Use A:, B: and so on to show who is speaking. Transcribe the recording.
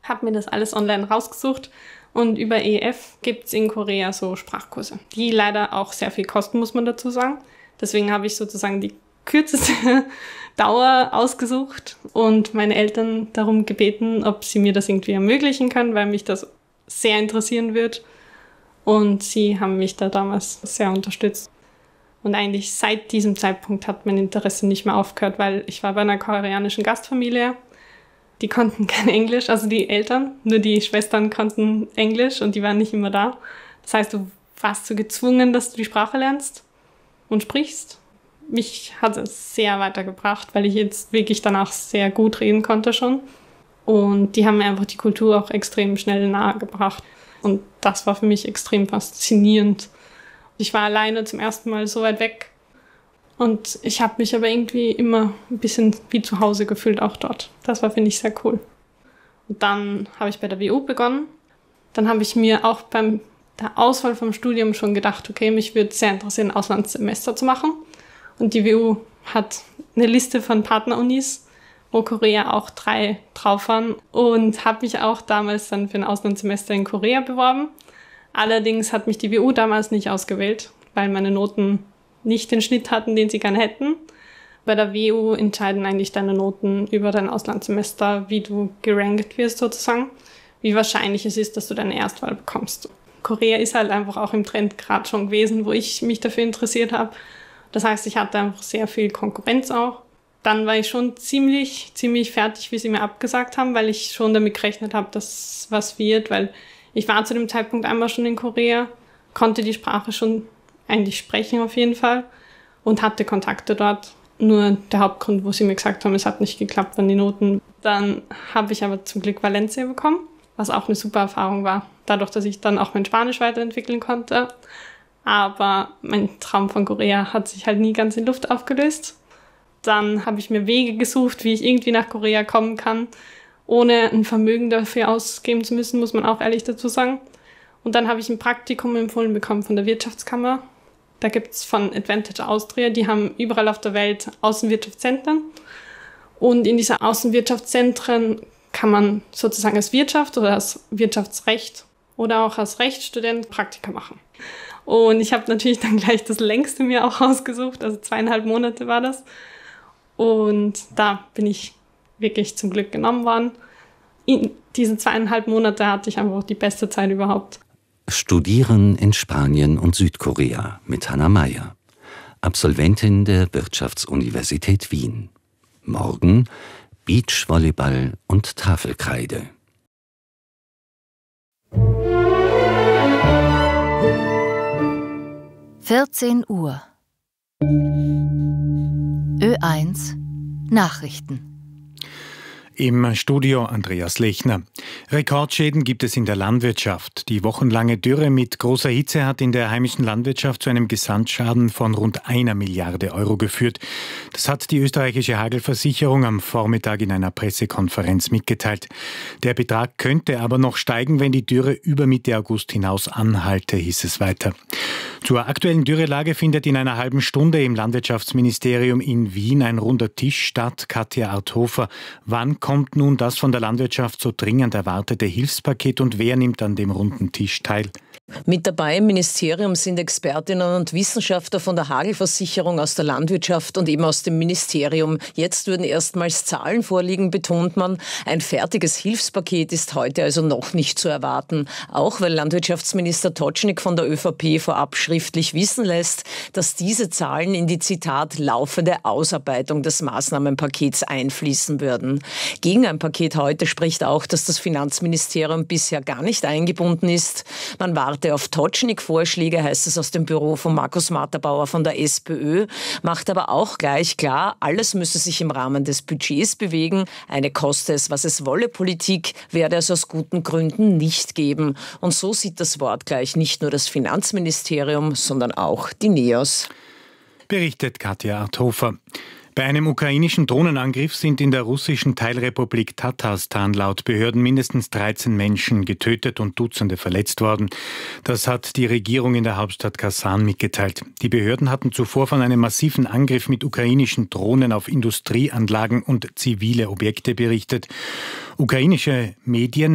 A: habe mir das alles online rausgesucht und über EF gibt es in Korea so Sprachkurse, die leider auch sehr viel kosten, muss man dazu sagen. Deswegen habe ich sozusagen die kürzeste Dauer ausgesucht und meine Eltern darum gebeten, ob sie mir das irgendwie ermöglichen können, weil mich das sehr interessieren wird. Und sie haben mich da damals sehr unterstützt. Und eigentlich seit diesem Zeitpunkt hat mein Interesse nicht mehr aufgehört, weil ich war bei einer koreanischen Gastfamilie. Die konnten kein Englisch, also die Eltern, nur die Schwestern konnten Englisch und die waren nicht immer da. Das heißt, du warst so gezwungen, dass du die Sprache lernst und sprichst. Mich hat es sehr weitergebracht, weil ich jetzt wirklich danach sehr gut reden konnte schon. Und die haben mir einfach die Kultur auch extrem schnell nahegebracht. Und das war für mich extrem faszinierend. Ich war alleine zum ersten Mal so weit weg. Und ich habe mich aber irgendwie immer ein bisschen wie zu Hause gefühlt, auch dort. Das war, finde ich, sehr cool. Und dann habe ich bei der WU begonnen. Dann habe ich mir auch beim der Auswahl vom Studium schon gedacht, okay, mich würde sehr interessieren, ein Auslandssemester zu machen. Und die WU hat eine Liste von Partnerunis, wo Korea auch 3 drauf waren. Und habe mich auch damals dann für ein Auslandssemester in Korea beworben. Allerdings hat mich die WU damals nicht ausgewählt, weil meine Noten nicht den Schnitt hatten, den sie gerne hätten. Bei der WU entscheiden eigentlich deine Noten über dein Auslandssemester, wie du gerankt wirst sozusagen, wie wahrscheinlich es ist, dass du deine Erstwahl bekommst. Korea ist halt einfach auch im Trend gerade schon gewesen, wo ich mich dafür interessiert habe. Das heißt, ich hatte einfach sehr viel Konkurrenz auch. Dann war ich schon ziemlich fertig, wie sie mir abgesagt haben, weil ich schon damit gerechnet habe, dass was wird, weil ich war zu dem Zeitpunkt einmal schon in Korea, konnte die Sprache schon eigentlich sprechen auf jeden Fall und hatte Kontakte dort. Nur der Hauptgrund, wo sie mir gesagt haben, es hat nicht geklappt, waren die Noten. Dann habe ich aber zum Glück Valencia bekommen, was auch eine super Erfahrung war, dadurch, dass ich dann auch mein Spanisch weiterentwickeln konnte. Aber mein Traum von Korea hat sich halt nie ganz in Luft aufgelöst. Dann habe ich mir Wege gesucht, wie ich irgendwie nach Korea kommen kann, ohne ein Vermögen dafür ausgeben zu müssen, muss man auch ehrlich dazu sagen. Und dann habe ich ein Praktikum empfohlen bekommen von der Wirtschaftskammer. Da gibt es von Advantage Austria, die haben überall auf der Welt Außenwirtschaftszentren. Und in diese Außenwirtschaftszentren kann man sozusagen als Wirtschaft oder als Wirtschaftsrecht oder auch als Rechtsstudent Praktika machen. Und ich habe natürlich dann gleich das längste mir auch ausgesucht, also 2,5 Monate war das. Und da bin ich wirklich zum Glück genommen worden. In diesen 2,5 Monate hatte ich einfach die beste Zeit überhaupt.
B: Studieren in Spanien und Südkorea mit Hannah Meyer, Absolventin der Wirtschaftsuniversität Wien. Morgen Beachvolleyball und Tafelkreide.
C: (14 Uhr) Ö1 Nachrichten.
D: Im Studio Andreas Lechner. Rekordschäden gibt es in der Landwirtschaft. Die wochenlange Dürre mit großer Hitze hat in der heimischen Landwirtschaft zu einem Gesamtschaden von rund 1 Milliarde Euro geführt. Das hat die österreichische Hagelversicherung am Vormittag in einer Pressekonferenz mitgeteilt. Der Betrag könnte aber noch steigen, wenn die Dürre über Mitte August hinaus anhalte, hieß es weiter. Zur aktuellen Dürrelage findet in einer halben Stunde im Landwirtschaftsministerium in Wien ein runder Tisch statt. Katja Arthofer, wann kommt nun das von der Landwirtschaft so dringend erwartete Hilfspaket und wer nimmt an dem runden Tisch teil?
E: Mit dabei im Ministerium sind Expertinnen und Wissenschaftler von der Hagelversicherung, aus der Landwirtschaft und eben aus dem Ministerium. Jetzt würden erstmals Zahlen vorliegen, betont man. Ein fertiges Hilfspaket ist heute also noch nicht zu erwarten. Auch weil Landwirtschaftsminister Totschnig von der ÖVP vorab schriftlich wissen lässt, dass diese Zahlen in die, Zitat, laufende Ausarbeitung des Maßnahmenpakets einfließen würden. Gegen ein Paket heute spricht auch, dass das Finanzministerium bisher gar nicht eingebunden ist. Man warte auf Totschnig-Vorschläge, heißt es aus dem Büro von Markus Matterbauer von der SPÖ, macht aber auch gleich klar, alles müsse sich im Rahmen des Budgets bewegen. Eine koste es, was es wolle Politik werde es aus guten Gründen nicht geben. Und so sieht das wortgleich nicht nur das Finanzministerium, sondern auch die NEOS.
D: Berichtet Katja Arthofer. Bei einem ukrainischen Drohnenangriff sind in der russischen Teilrepublik Tatarstan laut Behörden mindestens 13 Menschen getötet und Dutzende verletzt worden. Das hat die Regierung in der Hauptstadt Kasan mitgeteilt. Die Behörden hatten zuvor von einem massiven Angriff mit ukrainischen Drohnen auf Industrieanlagen und zivile Objekte berichtet. Ukrainische Medien